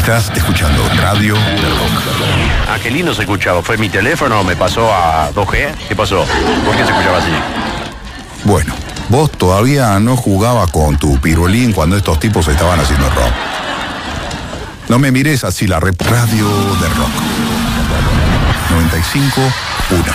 Estás escuchando Radio del Rock. Ah, qué lindo se escuchaba. ¿Fue mi teléfono? ¿Me pasó a 2G? ¿Qué pasó? ¿Por qué se escuchaba así? Bueno, vos todavía no jugabas con tu pirulín cuando estos tipos estaban haciendo rock. No me mires así, Radio del Rock. 95.1.